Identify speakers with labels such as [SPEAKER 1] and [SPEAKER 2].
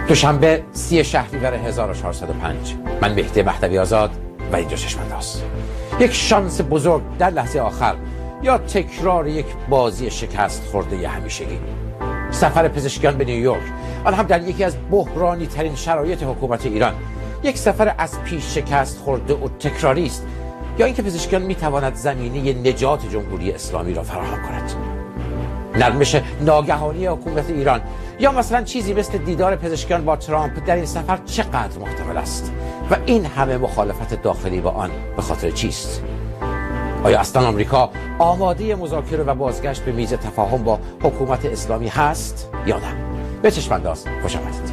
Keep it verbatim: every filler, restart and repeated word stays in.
[SPEAKER 1] دوشنبه سی شهریور هزار و چهارصد و پنج. من مهدی مهدوی آزاد و اینجا چشم‌انداز. یک شانس بزرگ در لحظه آخر یا تکرار یک بازی شکست خورده همیشگی. سفر پزشکیان به نیویورک، آن هم در یکی از بحرانی ترین شرایط حکومت ایران، یک سفر از پیش شکست خورده و تکراری است، یا اینکه پزشکیان میتواند زمینه نجات جمهوری اسلامی را فراهم کند؟ نرمش ناگهانی حکومت ایران یا مثلا چیزی مثل دیدار پزشکیان با ترامپ در این سفر چقدر محتمل است و این همه مخالفت داخلی با آن به خاطر چیست؟ آیا اصلا آمریکا آماده مذاکره و بازگشت به میز تفاهم با حکومت اسلامی هست یا نه؟ به چشم‌انداز خوش آمدید.